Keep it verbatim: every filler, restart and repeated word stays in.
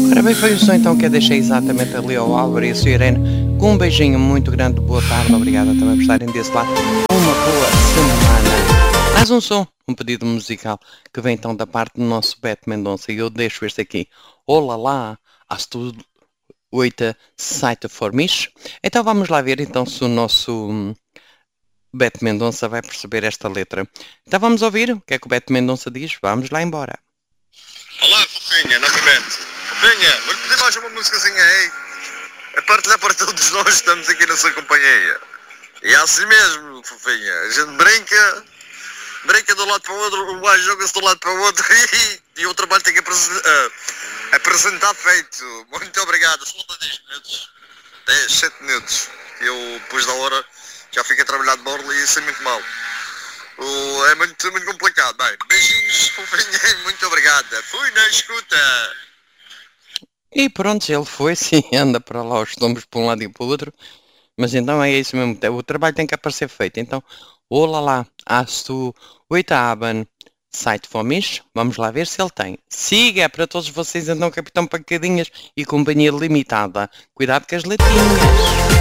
Ora bem, foi o som então que eu deixei exatamente ali ao Álvaro e a sua Irene, com um beijinho muito grande, boa tarde, obrigada também por estarem desse lado, uma boa semana. Mais um som, um pedido musical, que vem então da parte do nosso Beto Mendonça, e eu deixo este aqui. Olá lá, as tu oita site for mich. Então vamos lá ver então se o nosso hum, Beto Mendonça vai perceber esta letra. Então vamos ouvir o que é que o Beto Mendonça diz, vamos lá embora. Olá, fofinha, novamente. Fofinha, vou-lhe pedir mais uma musicazinha aí. É partilhar para todos nós, estamos aqui na sua companhia. E é assim mesmo, fofinha. A gente brinca, brinca de um lado para o outro, o mais joga-se de um lado para o outro e, e o trabalho tem que apresentar, apresentar feito. Muito obrigado. Só falta dez minutos. dez, sete minutos. Eu, depois da hora, já fico a trabalhar de borla e isso é muito mal. O, é muito, muito complicado. Bem, beijinhos, fofinha, muito obrigada. Fui na escuta. E pronto, ele foi, sim, anda para lá os tombos para um lado e para o outro. Mas então é isso mesmo, o trabalho tem que aparecer feito. Então, olá lá, hast du heute Abend Zeit für mich? Vamos lá ver se ele tem. Siga para todos vocês então, Capitão Pancadinhas e Companhia Limitada. Cuidado com as letrinhas.